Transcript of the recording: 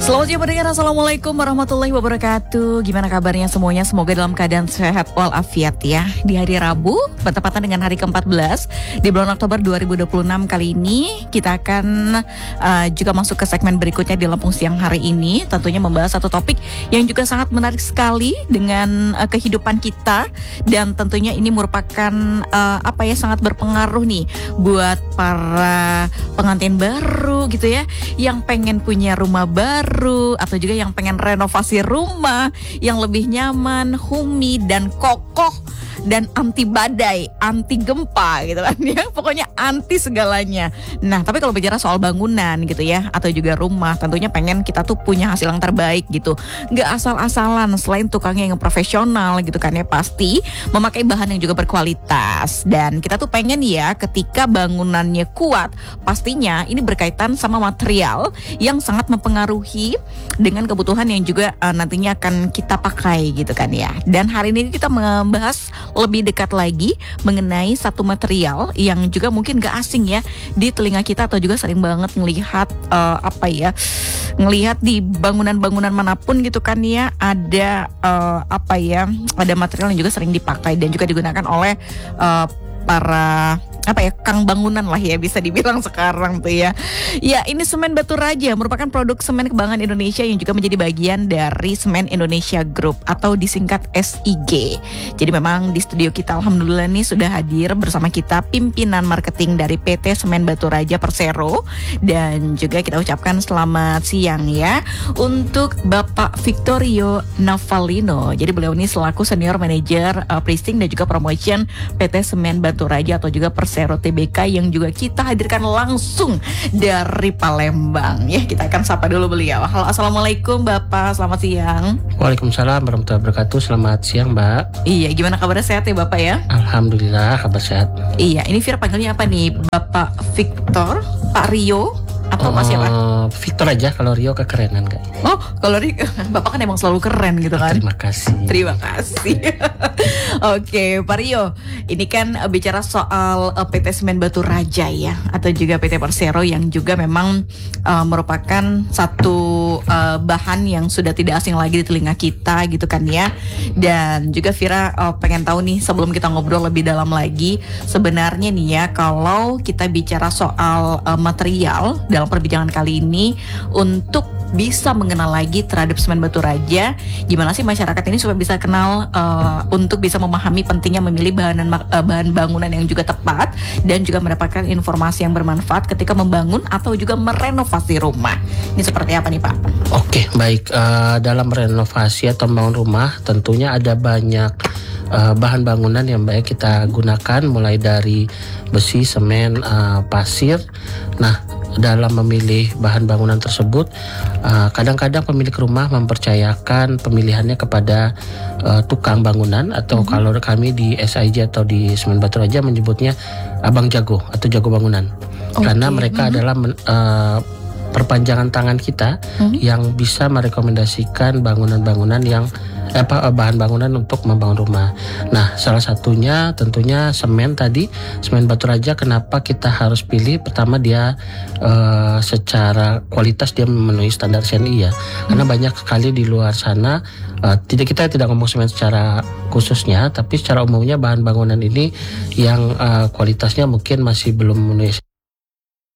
Selamat siang pendengar, Assalamualaikum warahmatullahi wabarakatuh. Gimana kabarnya semuanya? Semoga dalam keadaan sehat walafiat ya. Di hari Rabu, bertepatan dengan hari ke-14 di bulan Oktober 2026 kali ini, kita akan juga masuk ke segmen berikutnya di Lampung Siang hari ini. Tentunya membahas satu topik yang juga sangat menarik sekali dengan kehidupan kita. Dan tentunya ini merupakan sangat berpengaruh nih buat para pengantin baru gitu ya, yang pengen punya rumah baru atau juga yang pengen renovasi rumah yang lebih nyaman, humi dan kokoh dan anti badai, anti gempa gitu kan ya. Pokoknya anti segalanya. Nah, tapi kalau bicara soal bangunan gitu ya, atau juga rumah, tentunya pengen kita tuh punya hasil yang terbaik gitu. Nggak asal-asalan, selain tukangnya yang profesional gitu kan ya, pasti memakai bahan yang juga berkualitas. Dan kita tuh pengen ya ketika bangunannya kuat, pastinya ini berkaitan sama material yang sangat mempengaruhi dengan kebutuhan yang juga nantinya akan kita pakai gitu kan ya. Dan hari ini kita membahas lebih dekat lagi mengenai satu material yang juga mungkin gak asing ya di telinga kita, atau juga sering banget ngelihat ngelihat di bangunan-bangunan manapun gitu kan ya, ada ada material yang juga sering dipakai dan juga digunakan oleh para kang bangunan lah ya, bisa dibilang sekarang tuh ya. Ya, ini Semen Batu Raja merupakan produk semen kebanggaan Indonesia yang juga menjadi bagian dari Semen Indonesia Group atau disingkat SIG. Jadi memang di studio kita alhamdulillah nih sudah hadir bersama kita pimpinan marketing dari PT Semen Batu Raja Persero, dan juga kita ucapkan selamat siang ya untuk Bapak Victorio Navalino. Jadi beliau ini selaku senior manager pricing dan juga promotion PT Semen Batu Raja atau juga Persero TBK, yang juga kita hadirkan langsung dari Palembang ya. Kita akan sapa dulu beliau. Halo, assalamualaikum Bapak, selamat siang. Waalaikumsalam warahmatullahi wabarakatuh. Selamat siang Mbak. Iya, gimana kabarnya, sehat ya Bapak ya? Alhamdulillah kabar sehat. Iya, ini Vira panggilnya apa nih? Bapak Victor, Pak Rio, atau Mas siapa? Victor aja, kalau Rio kekerenan kak. Oh, kalau Bapak kan emang selalu keren gitu kan? Terima kasih. Terima kasih. Oke, Pak Rio, ini kan bicara soal PT Semen Batu Raja ya, atau juga PT Persero yang juga memang merupakan satu bahan yang sudah tidak asing lagi di telinga kita gitu kan ya. Dan juga Vira pengen tahu nih, sebelum kita ngobrol lebih dalam lagi, sebenarnya nih ya, kalau kita bicara soal material dalam perbincangan kali ini, untuk bisa mengenal lagi terhadap Semen Batu Raja, gimana sih masyarakat ini supaya bisa kenal untuk bisa memahami pentingnya memilih bahan bangunan yang juga tepat dan juga mendapatkan informasi yang bermanfaat ketika membangun atau juga merenovasi rumah. Ini seperti apa nih Pak? Oke, baik. Dalam renovasi atau membangun rumah tentunya ada banyak bahan bangunan yang baik kita gunakan, mulai dari besi, semen, pasir. Nah, dalam memilih bahan bangunan tersebut, kadang-kadang pemilik rumah mempercayakan pemilihannya kepada tukang bangunan, atau kalau kami di SIG atau di Semen Batu Raja menyebutnya abang jago atau jago bangunan. Karena mereka adalah perpanjangan tangan kita yang bisa merekomendasikan bangunan-bangunan yang bahan bangunan untuk membangun rumah. Nah, salah satunya tentunya semen tadi, Semen Batu Raja. Kenapa kita harus pilih? Pertama, dia secara kualitas dia memenuhi standar CNI ya. Karena banyak sekali di luar sana, kita tidak ngomong semen secara khususnya, tapi secara umumnya bahan bangunan ini yang kualitasnya mungkin masih belum memenuhi